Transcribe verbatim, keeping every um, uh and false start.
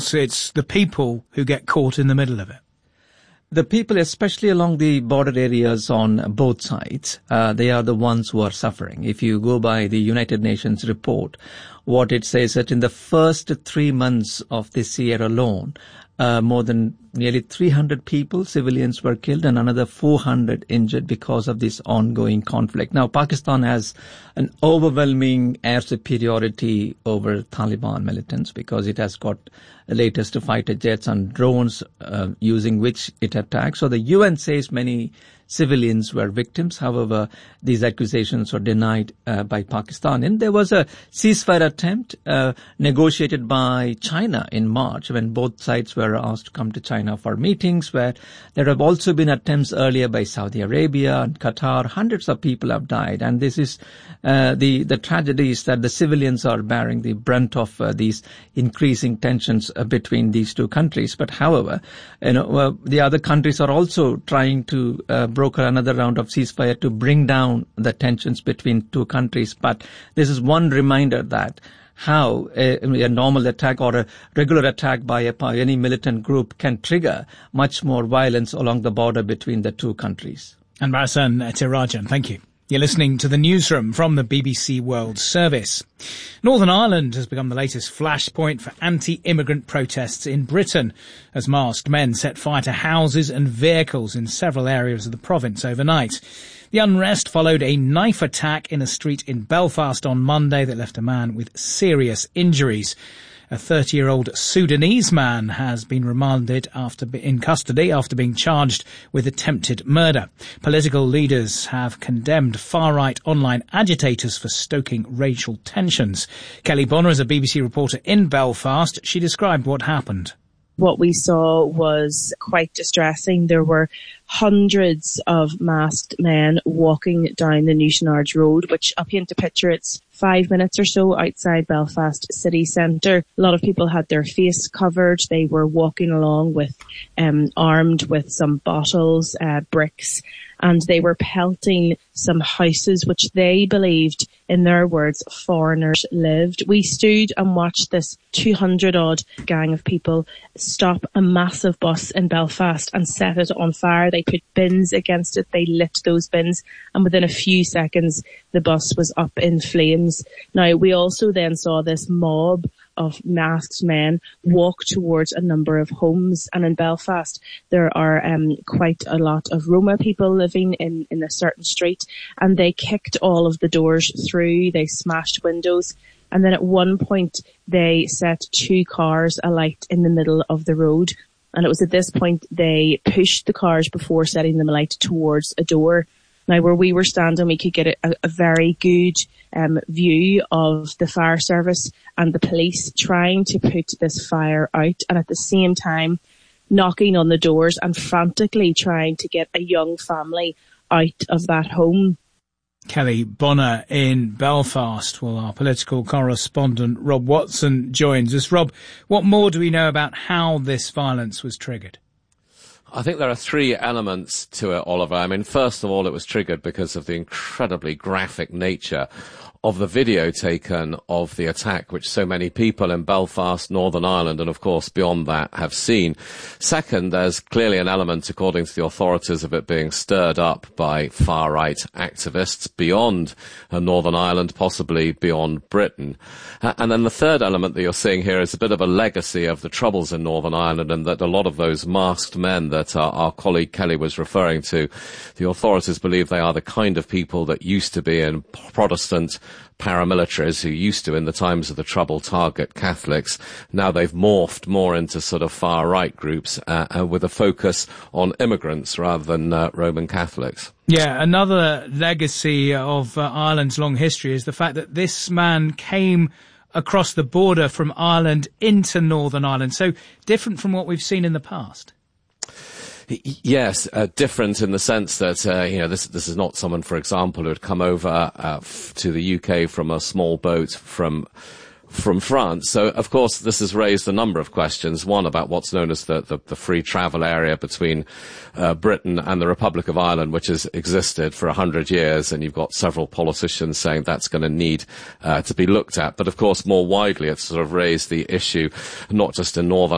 it's the people who get caught in the middle of it. The people, especially along the border areas on both sides, uh, they are the ones who are suffering. If you go by the United Nations report, what it says that in the first three months of this year alone, uh, more than nearly three hundred people, civilians, were killed and another four hundred injured because of this ongoing conflict. Now, Pakistan has an overwhelming air superiority over Taliban militants because it has got the latest fighter jets and drones uh, using which it attacks. So the U N says many civilians were victims. However, these accusations were denied uh, by Pakistan. And there was a ceasefire attempt uh, negotiated by China in March when both sides were asked to come to China for meetings, where there have also been attempts earlier by Saudi Arabia and Qatar. Hundreds of people have died. And this is uh, the, the tragedy is that the civilians are bearing the brunt of uh, these increasing tensions uh, between these two countries. But however, you know, uh, the other countries are also trying to uh, broker another round of ceasefire to bring down the tensions between two countries. But this is one reminder that how a, a normal attack or a regular attack by, a, by any militant group can trigger much more violence along the border between the two countries. And Barasan Tirajan, thank you. You're listening to the newsroom from the B B C World Service. Northern Ireland has become the latest flashpoint for anti-immigrant protests in Britain as masked men set fire to houses and vehicles in several areas of the province overnight. The unrest followed a knife attack in a street in Belfast on Monday that left a man with serious injuries. A thirty-year-old Sudanese man has been remanded after in custody after being charged with attempted murder. Political leaders have condemned far-right online agitators for stoking racial tensions. Kelly Bonner is a B B C reporter in Belfast. She described what happened. What we saw was quite distressing. There were hundreds of masked men walking down the Newsnarge Road, which I'll paint a picture. It's five minutes or so outside Belfast city centre. A lot of people had their face covered. They were walking along with, um, armed with some bottles, uh, bricks, and they were pelting some houses which they believed, in their words, foreigners lived. We stood and watched this two hundred odd gang of people stop a massive bus in Belfast and set it on fire. They put bins against it. They lit those bins, and within a few seconds, the bus was up in flames. Now, we also then saw this mob of masked men walk towards a number of homes. And in Belfast, there are um, quite a lot of Roma people living in, in a certain street, and they kicked all of the doors through. They smashed windows. And then at one point, they set two cars alight in the middle of the road. And it was at this point they pushed the cars before setting them alight towards a door. Now, where we were standing, we could get a, a very good um, view of the fire service and the police trying to put this fire out, and at the same time knocking on the doors and frantically trying to get a young family out of that home. Kelly Bonner in Belfast. Well, our political correspondent Rob Watson joins us. Rob, what more do we know about how this violence was triggered? I think there are three elements to it, Oliver. I mean, first of all, it was triggered because of the incredibly graphic nature of the video taken of the attack, which so many people in Belfast, Northern Ireland, and of course beyond that have seen. Second, there's clearly an element, according to the authorities, of it being stirred up by far-right activists beyond uh, Northern Ireland, possibly beyond Britain. Uh, and then the third element that you're seeing here is a bit of a legacy of the troubles in Northern Ireland, and that a lot of those masked men that uh, our colleague Kelly was referring to, the authorities believe they are the kind of people that used to be in Protestant paramilitaries who used to, in the times of the Trouble, target Catholics. Now they've morphed more into sort of far-right groups uh, uh, with a focus on immigrants rather than uh, Roman Catholics. Yeah, another legacy of uh, Ireland's long history is the fact that this man came across the border from Ireland into Northern Ireland, so different from what we've seen in the past. Yes, uh, different in the sense that, uh, you know, this this is not someone, for example, who had come over uh, f- to the U K from a small boat from from France. So, of course, this has raised a number of questions. One about what's known as the, the, the free travel area between uh, Britain and the Republic of Ireland, which has existed for a hundred years, and you've got several politicians saying that's going to need uh, to be looked at. But, of course, more widely, it's sort of raised the issue, not just in Northern